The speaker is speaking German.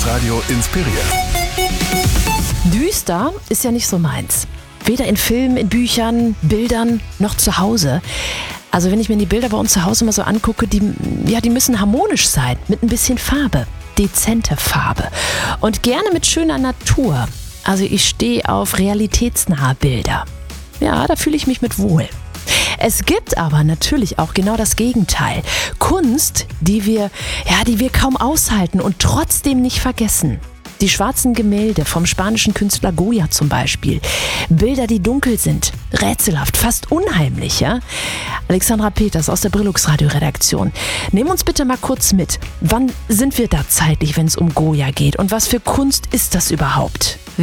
Brilux-Radio inspiriert. Düster ist ja nicht so meins. Weder in Filmen, in Büchern, Bildern, noch zu Hause. Also wenn ich mir die Bilder bei uns zu Hause mal so angucke, die müssen harmonisch sein, mit ein bisschen Farbe, dezente Farbe und gerne mit schöner Natur. Also ich stehe auf realitätsnahe Bilder. Ja, da fühle ich mich mit wohl. Es gibt aber natürlich auch genau das Gegenteil. Kunst, die wir kaum aushalten und trotzdem nicht vergessen. Die schwarzen Gemälde vom spanischen Künstler Goya zum Beispiel. Bilder, die dunkel sind, rätselhaft, fast unheimlich. Ja? Alexandra Peters aus der Brilux-Radio-Redaktion. Nimm uns bitte mal kurz mit. Wann sind wir da zeitlich, wenn es um Goya geht? Und was für Kunst ist das überhaupt?